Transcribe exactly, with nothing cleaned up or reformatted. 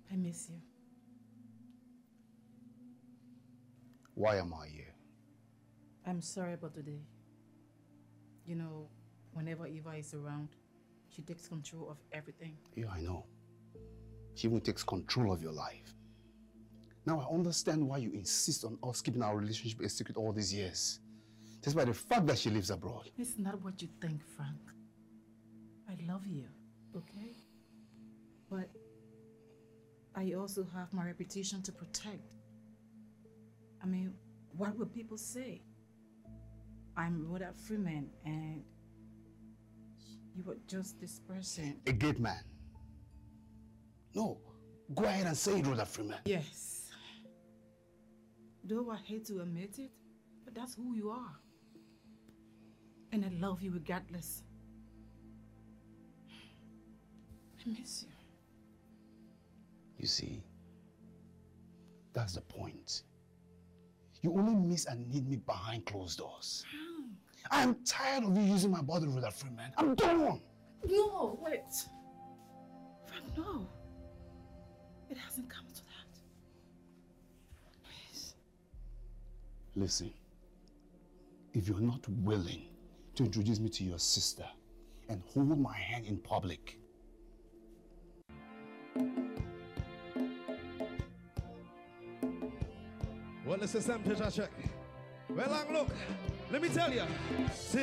I miss you. Why am I here? I'm sorry about today. You know, whenever Eva is around, she takes control of everything. Yeah, I know. She even takes control of your life. Now I understand why you insist on us keeping our relationship a secret all these years. Despite the fact that she lives abroad. It's not what you think, Frank. I love you, okay? But I also have my reputation to protect. I mean, what will people say? I'm Rhoda Freeman and you were just this person. A great man. No, go ahead and say it, Rhoda Freeman. Yes. Though I hate to admit it, but that's who you are. And I love you regardless. I miss you. You see, that's the point. You only miss and need me behind closed doors. How? I'm tired of you using my body, Rhoda Freeman. I'm done. No, wait. Frank, no. It hasn't come to that. Please. Listen, if you're not willing to introduce me to your sister and hold my hand in public, well, it's a temperature check. Well, long look, let me tell you.